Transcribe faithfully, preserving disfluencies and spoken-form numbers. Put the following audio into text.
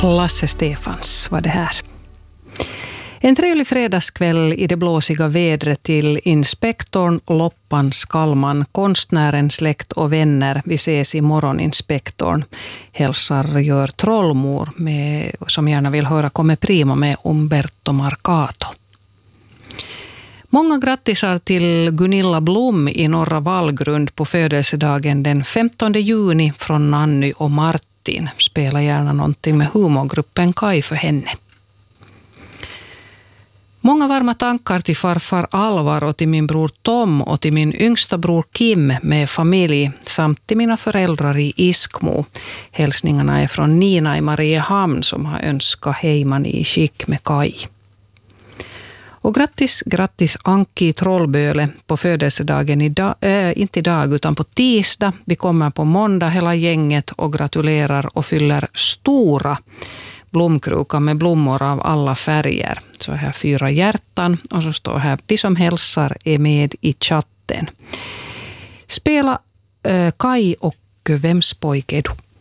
Lasse Stefans var det här. En trevlig fredagskväll i det blåsiga vädret till inspektorn, Loppan Skallman, konstnären, släkt och vänner. Vi ses i morgoninspektorn. Hälsar gör trollmor med, som gärna vill höra Come Prima med Umberto Marcato. Många grattisar till Gunilla Blom i Norra Vallgrund på födelsedagen den femtonde juni från Nanny och Martin. Spela gärna någonting med humorgruppen Kai för henne. Många varma tankar till farfar Alvar och till min bror Tom och till min yngsta bror Kim med familj samt till mina föräldrar i Iskmo. Hälsningarna är från Nina i Mariehamn som har önskat hejman i skick med Kai. Och grattis, grattis Anki i Trollböle på födelsedagen idag, äh, inte idag utan på tisdag. Vi kommer på måndag hela gänget och gratulerar och fyller stora blomkrukar med blommor av alla färger. Så här fyra hjärtan och så står här vi som hälsar är med i chatten. Spela äh, Kai och vems pojke är du?